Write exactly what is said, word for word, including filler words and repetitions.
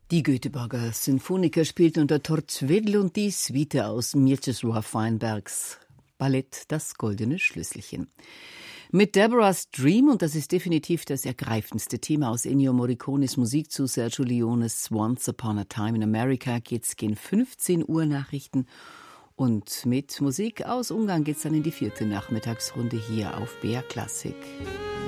Die Göteborger Sinfoniker spielten unter Tortvedlund die Suite aus Mieczysław Weinbergs Ballett Das goldene Schlüsselchen. Mit Deborah's Dream, und das ist definitiv das ergreifendste Thema aus Ennio Morricones Musik zu Sergio Leones Once Upon a Time in America, geht's gegen fünfzehn Uhr Nachrichten. Und mit Musik aus Ungarn geht's dann in die vierte Nachmittagsrunde hier auf B R Klassik.